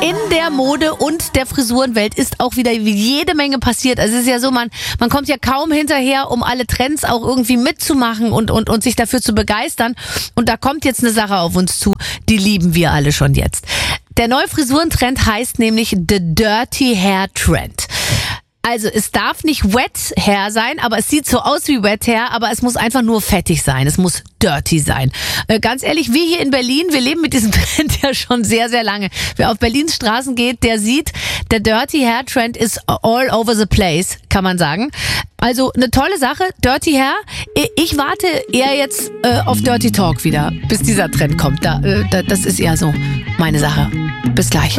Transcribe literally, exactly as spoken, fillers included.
in der Mode und der Frisurenwelt ist auch wieder jede Menge passiert. Also es ist ja so, man, man kommt ja kaum hinterher, um alle Trends auch irgendwie mitzumachen und, und, und sich dafür zu begeistern. Und da kommt jetzt eine Sache auf uns zu, die lieben wir alle schon jetzt. Der neue Frisurentrend heißt nämlich The Dirty Hair Trend. Also es darf nicht Wet Hair sein, aber es sieht so aus wie Wet Hair, aber es muss einfach nur fettig sein. Es muss dirty sein. Äh, ganz ehrlich, wir hier in Berlin, wir leben mit diesem Trend ja schon sehr, sehr lange. Wer auf Berlins Straßen geht, der sieht, der Dirty Hair Trend ist all over the place, kann man sagen. Also eine tolle Sache, Dirty Hair. Ich warte eher jetzt äh, auf Dirty Talk wieder, bis dieser Trend kommt. Da, äh, da, das ist eher so meine Sache. Bis gleich.